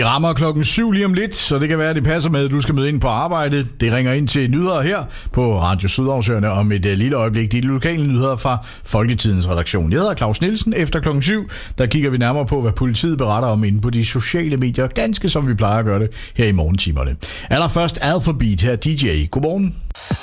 Det rammer klokken 7 lige om lidt, så det kan være, at det passer med, at du skal møde ind på arbejde. Det ringer ind til nyheder her på Radio Sydhavnsøerne om et lille øjeblik. De lokale nyheder fra Folketidens redaktion. Jeg hedder Claus Nielsen. Efter klokken 7, der kigger vi nærmere på, hvad politiet beretter om inde på de sociale medier. Ganske som vi plejer at gøre det her i morgentimerne. Allerførst Alphabet her DJ. Godmorgen.